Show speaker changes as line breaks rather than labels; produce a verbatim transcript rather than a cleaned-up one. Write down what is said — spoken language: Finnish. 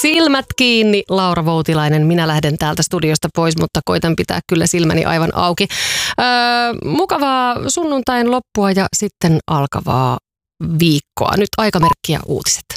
Silmät kiinni, Laura Voutilainen. Minä lähden täältä studiosta pois, mutta koitan pitää kyllä silmäni aivan auki. Öö, mukavaa sunnuntain loppua ja sitten alkavaa viikkoa. Nyt aikamerkkiä uutiset.